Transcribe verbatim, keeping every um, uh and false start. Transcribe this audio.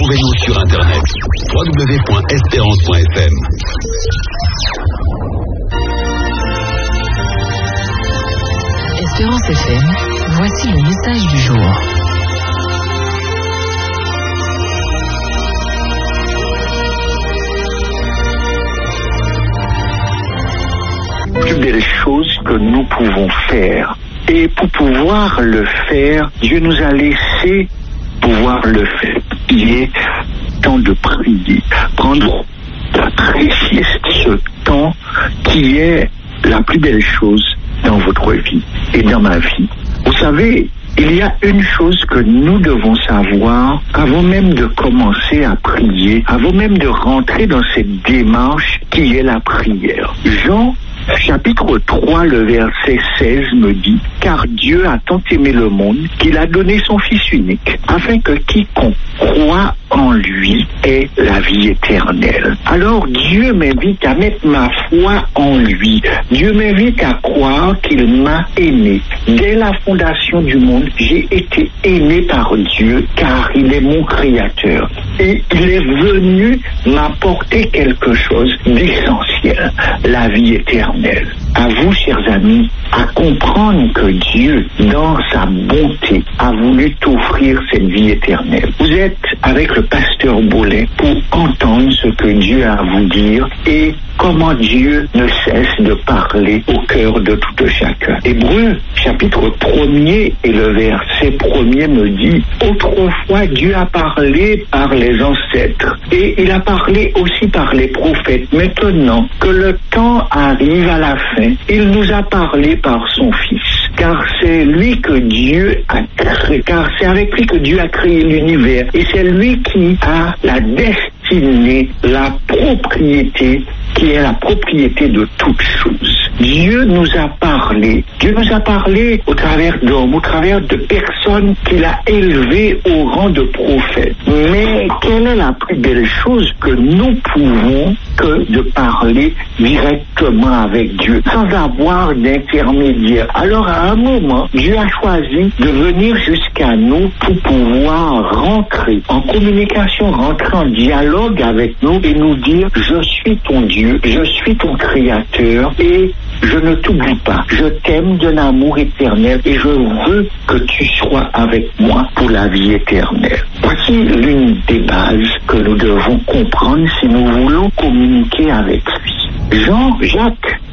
Retrouvez-nous sur Internet w w w point espérance point f m. Espérance F M, voici le message du jour. Plus belle chose que nous pouvons faire. Et pour pouvoir le faire, Dieu nous a laissé pouvoir le faire. Il est temps de prier, prendre, d'apprécier ce temps qui est la plus belle chose dans votre vie et dans ma vie. Vous savez, il y a une chose que nous devons savoir avant même de commencer à prier, avant même de rentrer dans cette démarche qui est la prière. Jean chapitre trois, le verset seize me dit « Car Dieu a tant aimé le monde qu'il a donné son Fils unique, afin que quiconque croit en lui ait la vie éternelle. » Alors Dieu m'invite à mettre ma foi en lui. Dieu m'invite à croire qu'il m'a aimé. Dès la fondation du monde, j'ai été aimé par Dieu, car il est mon créateur. Et il est venu m'apporter quelque chose d'essentiel, la vie éternelle. À vous, chers amis, à comprendre que Dieu, dans sa bonté, a voulu t'offrir cette vie éternelle. Vous êtes avec le pasteur Bollin pour entendre ce que Dieu a à vous dire et comment Dieu ne cesse de parler au cœur de tout chacun. Hébreux, chapitre premier et le verset premier me dit « Autrefois, Dieu a parlé par les ancêtres et il a parlé aussi par les prophètes. Maintenant que le temps arrive à la fin, il nous a parlé par son Fils. Car c'est lui que Dieu a créé, car c'est avec lui que Dieu a créé l'univers et c'est lui qui a la destinée, la propriété qui est la propriété de toutes choses. Dieu nous a parlé. Dieu nous a parlé au travers d'hommes, au travers de personnes qu'il a élevées au rang de prophètes. Mais quelle est la plus belle chose que nous pouvons que de parler directement avec Dieu, sans avoir d'intermédiaire? Alors à un moment, Dieu a choisi de venir jusqu'à nous pour pouvoir rentrer en communication, rentrer en dialogue avec nous et nous dire « Je suis ton Dieu, je suis ton Créateur et je ne t'oublie pas. Je t'aime d'un amour éternel et je veux que tu sois avec moi pour la vie éternelle. » Voici l'une des bases que nous devons comprendre si nous voulons communiquer avec lui. Jean, Jacques